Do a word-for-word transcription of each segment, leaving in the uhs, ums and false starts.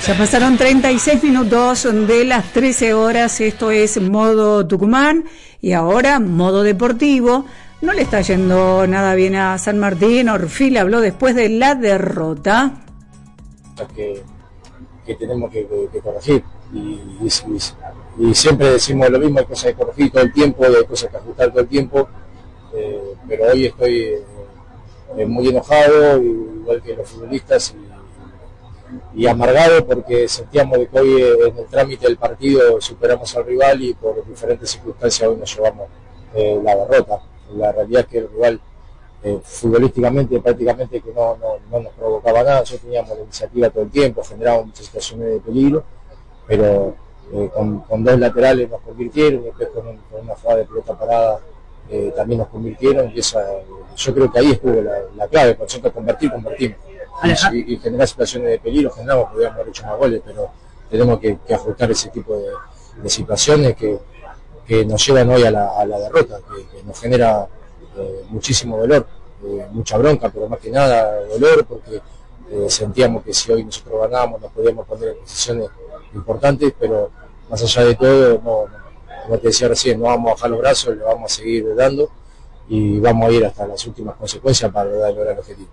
Ya pasaron treinta y seis minutos de las trece horas, esto es Modo Tucumán y ahora Modo Deportivo. No le está yendo nada bien a San Martín. Orfil habló después de la derrota. Que, que tenemos que, que, que corregir y, y, y, y siempre decimos lo mismo, hay cosas que corregir todo el tiempo, hay cosas que ajustar todo el tiempo, eh, pero hoy estoy eh, muy enojado, igual que los futbolistas, y, y amargado porque sentíamos que hoy en el trámite del partido superamos al rival y por diferentes circunstancias hoy nos llevamos eh, la derrota. La realidad es que el rival eh, futbolísticamente prácticamente que no, no, no nos provocaba nada, nosotros teníamos la iniciativa todo el tiempo, generábamos muchas situaciones de peligro, pero eh, con, con dos laterales nos convirtieron, y después con, un, con una jugada de pelota parada eh, también nos convirtieron, y esa, yo creo que ahí estuvo la, la clave, por ejemplo, convertir, convertimos, y, y generar situaciones de peligro, generamos, podríamos haber hecho más goles, pero tenemos que, que ajustar ese tipo de, de situaciones que, que nos llevan hoy a la, a la derrota, que, que nos genera eh, muchísimo dolor, eh, mucha bronca, pero más que nada dolor, porque eh, sentíamos que si hoy nosotros ganábamos nos podíamos poner en posiciones importantes, pero más allá de todo, no, no, como te decía recién, no vamos a bajar los brazos, le vamos a seguir dando y vamos a ir hasta las últimas consecuencias para lograr el objetivo.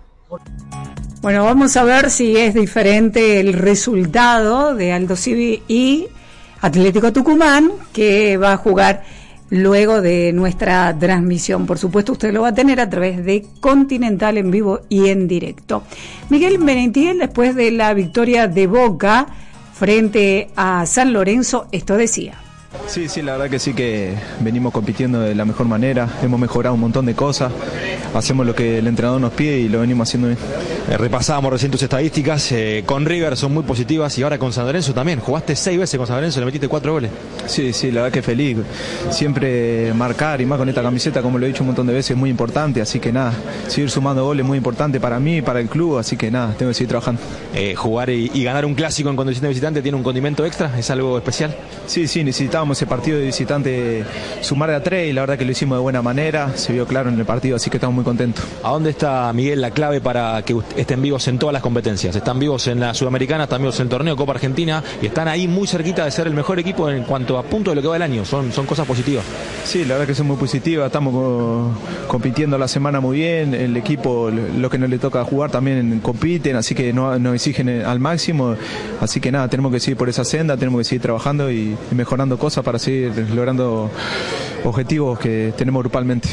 Bueno, vamos a ver si es diferente el resultado de Aldo Civi y Atlético Tucumán, que va a jugar luego de nuestra transmisión. Por supuesto, usted lo va a tener a través de Continental en vivo y en directo. Miguel Benetiel, después de la victoria de Boca frente a San Lorenzo, esto decía. Sí, sí, la verdad que sí, que venimos compitiendo de la mejor manera, hemos mejorado un montón de cosas, hacemos lo que el entrenador nos pide y lo venimos haciendo bien. Eh, repasábamos recién tus estadísticas, eh, con River son muy positivas y ahora con San Lorenzo también, jugaste seis veces con San Lorenzo, le metiste cuatro goles. Sí, sí, la verdad que feliz, siempre marcar y más con esta camiseta, como lo he dicho un montón de veces, es muy importante, así que nada, seguir sumando goles es muy importante para mí y para el club, así que nada, tengo que seguir trabajando. Eh, jugar y, y ganar un clásico en condición de visitante tiene un condimento extra, ¿es algo especial? Sí, sí, necesitábamos ese partido de visitante sumar de a tres y la verdad que lo hicimos de buena manera, se vio claro en el partido, así que estamos muy contentos. ¿A dónde está, Miguel, la clave para que estén vivos en todas las competencias? Están vivos en la Sudamericana, están vivos en el torneo Copa Argentina y están ahí muy cerquita de ser el mejor equipo en cuanto a punto de lo que va el año, son, son cosas positivas. Sí, la verdad que son muy positivas, estamos co- compitiendo la semana muy bien, el equipo, lo que nos le toca jugar también compiten, así que nos no exigen al máximo, así que nada, tenemos que seguir por esa senda, tenemos que seguir trabajando y, y mejorando cosas para seguir logrando objetivos que tenemos grupalmente.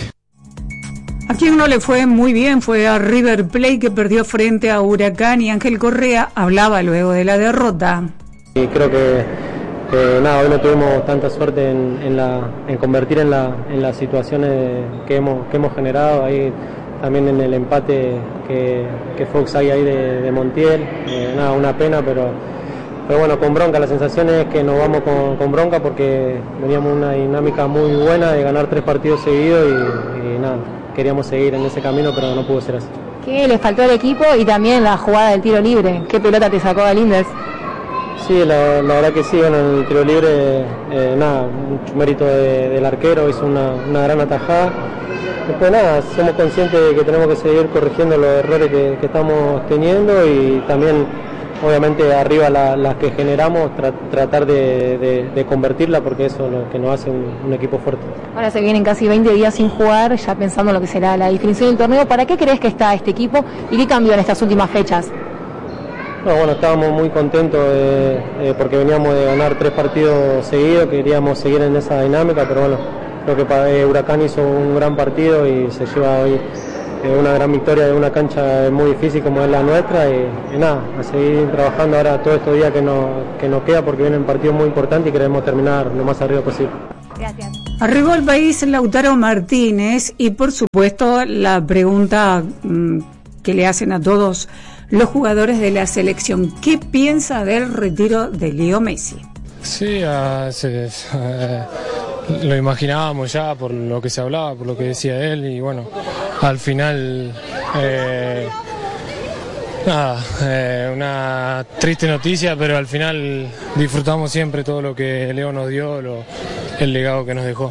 A quien no le fue muy bien fue a River Plate, que perdió frente a Huracán, y Ángel Correa hablaba luego de la derrota. Y creo que, que nada, hoy no tuvimos tanta suerte en, en, la, en convertir en, la, en las situaciones que hemos, que hemos generado ahí, también en el empate que, que Fox hay ahí de, de Montiel, eh, nada, una pena, pero Pero bueno, con bronca, la sensación es que nos vamos con, con bronca porque veníamos una dinámica muy buena de ganar tres partidos seguidos y, y nada, queríamos seguir en ese camino, pero no pudo ser así. ¿Qué le faltó al equipo y también la jugada del tiro libre? ¿Qué pelota te sacó a Linders? Sí, la, la verdad que sí, bueno, en el tiro libre, eh, nada, mucho mérito de, del arquero, hizo una, una gran atajada. Después nada, somos conscientes de que tenemos que seguir corrigiendo los errores que, que estamos teniendo y también obviamente arriba las la que generamos, tra tratar de, de, de convertirla porque eso es lo que nos hace un, un equipo fuerte. Ahora se vienen casi veinte días sin jugar, ya pensando en lo que será la definición del torneo. ¿Para qué crees que está este equipo y qué cambió en estas últimas fechas? No, bueno, estábamos muy contentos de, eh, porque veníamos de ganar tres partidos seguidos, queríamos seguir en esa dinámica, pero bueno, creo que para, eh, Huracán hizo un gran partido y se lleva hoy una gran victoria de una cancha muy difícil como es la nuestra y, y nada, a seguir trabajando ahora todos estos días que nos, que nos queda porque vienen partidos muy importantes y queremos terminar lo más arriba posible. Gracias. Arribó al país Lautaro Martínez y por supuesto la pregunta mmm, que le hacen a todos los jugadores de la selección: ¿qué piensa del retiro de Leo Messi? Sí, uh, se, uh, lo imaginábamos ya por lo que se hablaba, por lo que decía él y bueno, al final eh, nada, eh, una triste noticia, pero al final disfrutamos siempre todo lo que Leo nos dio, lo, el legado que nos dejó.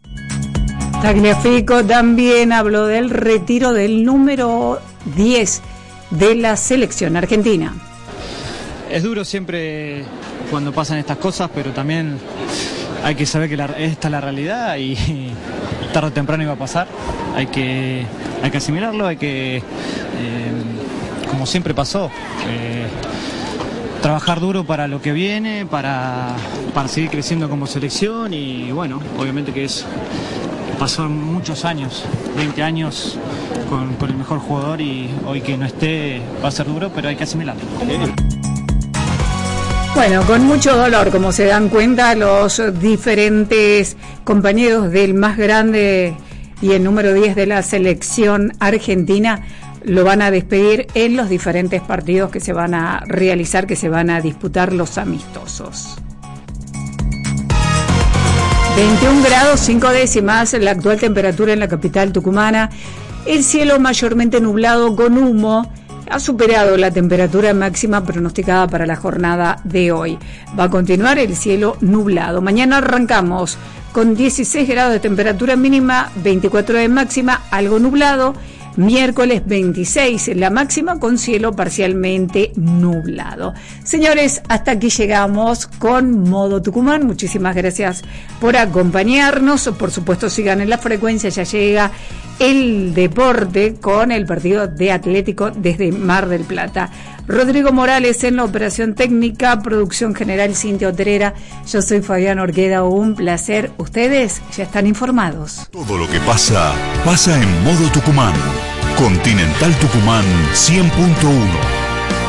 Tagliafico también habló del retiro del número diez de la selección argentina. es duro siempre cuando pasan estas cosas, pero también hay que saber que la, esta es la realidad y, y tarde o temprano iba a pasar. Hay que, hay que asimilarlo, hay que, eh, como siempre pasó, eh, trabajar duro para lo que viene, para, para seguir creciendo como selección y bueno, obviamente que es pasó muchos años, veinte años con, con el mejor jugador y hoy que no esté va a ser duro, pero hay que asimilarlo. Bueno, con mucho dolor, como se dan cuenta los diferentes compañeros del más grande y el número diez de la selección argentina, lo van a despedir en los diferentes partidos que se van a realizar, que se van a disputar los amistosos. veintiún grados cinco décimas la actual temperatura en la capital tucumana. El cielo mayormente nublado con humo. Ha superado la temperatura máxima pronosticada para la jornada de hoy. Va a continuar el cielo nublado. Mañana arrancamos con dieciséis grados de temperatura mínima, veinticuatro de máxima, algo nublado. Miércoles veintiséis la máxima con cielo parcialmente nublado. Señores, hasta aquí llegamos con Modo Tucumán. Muchísimas gracias por acompañarnos. Por supuesto, sigan en la frecuencia. Ya llega el deporte con el partido de Atlético desde Mar del Plata. Rodrigo Morales en la operación técnica, producción general Cintia Otrera. Yo soy Fabián Orqueda. Un placer. Ustedes ya están informados. Todo lo que pasa, pasa en Modo Tucumán. Continental Tucumán cien punto uno.